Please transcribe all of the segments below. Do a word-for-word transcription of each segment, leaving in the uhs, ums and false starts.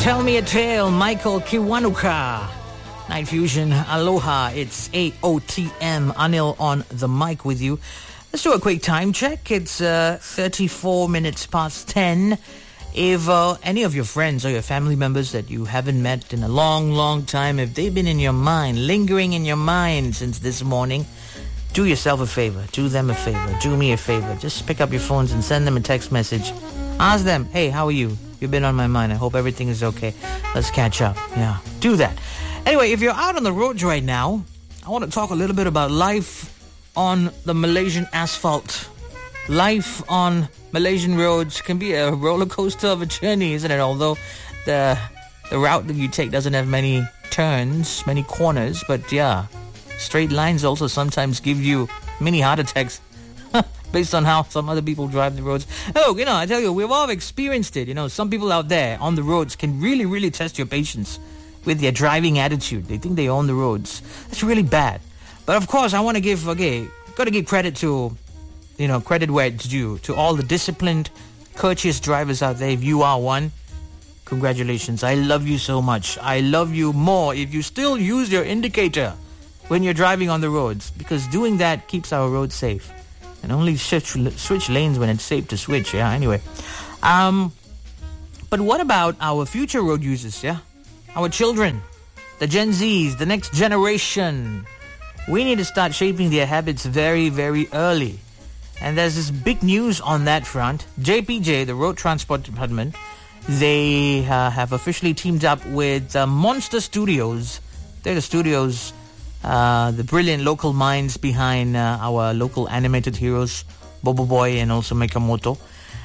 Tell Me a Tale, Michael Kiwanuka. Night Fusion, aloha. It's eight oh t m. Anil on the mic with you. Let's do a quick time check. It's uh, thirty-four minutes past ten. If uh, any of your friends or your family members that you haven't met in a long, long time, if they've been in your mind, lingering in your mind since this morning, do yourself a favor. Do them a favor. Do me a favor. Just pick up your phones and send them a text message. Ask them, hey, how are you? You've been on my mind. I hope everything is okay. Let's catch up. Yeah, do that. Anyway, if you're out on the roads right now, I want to talk a little bit about life on the Malaysian asphalt. Life on Malaysian roads can be a roller coaster of a journey, isn't it? Although the the route that you take doesn't have many turns, many corners, but yeah, straight lines also sometimes give you mini heart attacks based on how some other people drive the roads. Oh, you know, I tell you, we've all experienced it. You know, some people out there on the roads can really, really test your patience with their driving attitude. They think they own the roads. That's really bad. But of course, I want to give, okay, got to give credit to, you know, credit where it's due, to all the disciplined, courteous drivers out there. If you are one, congratulations. I love you so much. I love you more if you still use your indicator when you're driving on the roads, because doing that keeps our roads safe. And only switch, switch lanes when it's safe to switch, yeah, anyway. Um, but what about our future road users, yeah? Our children, the Gen Zs, the next generation. We need to start shaping their habits very, very early. And there's this big news on that front. J P J, the Road Transport Department, they uh, have officially teamed up with uh, Monster Studios. They're the studios, uh, the brilliant local minds behind uh, our local animated heroes, Bobo Boy and also Mekamoto.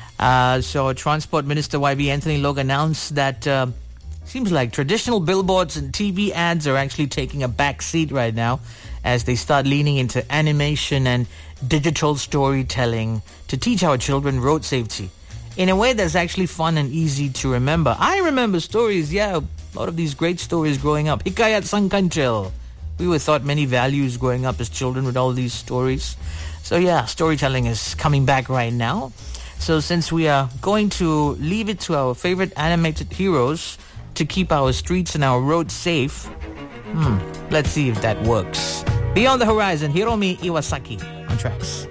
Uh, so Transport Minister Y B Anthony Loke announced that uh, seems like traditional billboards and T V ads are actually taking a back seat right now as they start leaning into animation and digital storytelling to teach our children road safety in a way that's actually fun and easy to remember. I remember stories, yeah, a lot of these great stories growing up. Hikayat Sang Kancil. We were taught many values growing up as children with all these stories. So yeah, storytelling is coming back right now. So since we are going to leave it to our favorite animated heroes to keep our streets and our roads safe, hmm, let's see if that works. Beyond the Horizon, Hiromi Iwasaki on tracks.